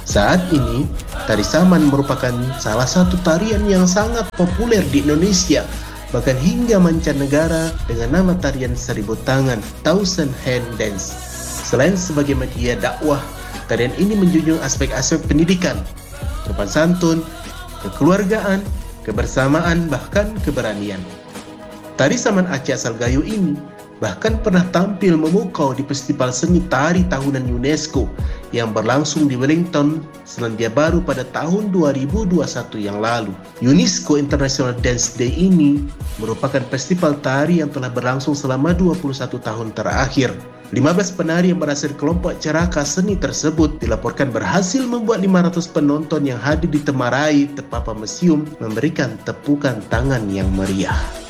Saat ini, tari Saman merupakan salah satu tarian yang sangat populer di Indonesia, bahkan hingga mancanegara dengan nama tarian seribu tangan, Thousand Hand Dance. Selain sebagai media dakwah, tarian ini menjunjung aspek-aspek pendidikan, sopan santun, kekeluargaan, kebersamaan, bahkan keberanian. Tari Saman Aceh asal Gayo ini bahkan pernah tampil memukau di Festival Seni Tari Tahunan UNESCO yang berlangsung di Wellington, Selandia Baru pada tahun 2021 yang lalu. UNESCO International Dance Day ini merupakan festival tari yang telah berlangsung selama 21 tahun terakhir. 15 penari yang berasal kelompok ceraka seni tersebut dilaporkan berhasil membuat 500 penonton yang hadir di Temarai, Tepapa Museum memberikan tepukan tangan yang meriah.